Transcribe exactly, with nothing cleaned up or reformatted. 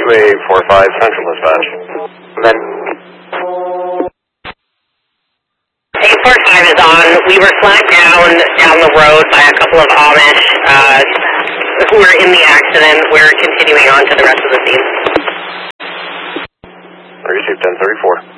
eight four five Central Dispatch. Then. eight four five is on. We were flagged down down the road by a couple of Amish uh, who were in the accident. We're continuing on to the rest of the scene. Receive ten thirty-four.